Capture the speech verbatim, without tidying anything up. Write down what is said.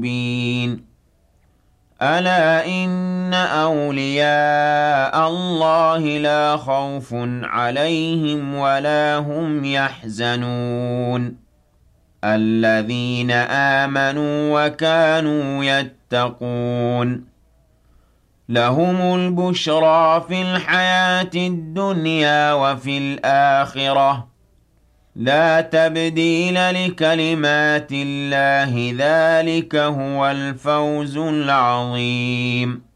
مبين ألا إن أولياء الله لا خوف عليهم ولا هم يحزنون الذين آمنوا وكانوا يتقون لهم البشرى في الحياة الدنيا وفي الآخرة لا تبديل لكلمات الله ذلك هو الفوز العظيم